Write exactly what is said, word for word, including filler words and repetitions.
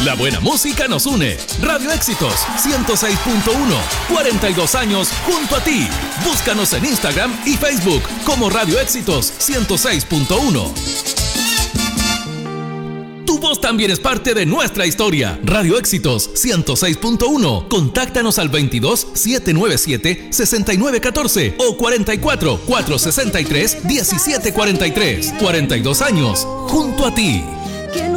La buena música nos une. Radio Éxitos ciento seis punto uno. cuarenta y dos años junto a ti. Búscanos en Instagram y Facebook como Radio Éxitos ciento seis punto uno. Tu voz también es parte de nuestra historia. Radio Éxitos ciento seis punto uno. Contáctanos al veintidós, setecientos noventa y siete, sesenta y nueve catorce o cuarenta y cuatro, cuatrocientos sesenta y tres, diecisiete cuarenta y tres. cuarenta y dos años junto a ti.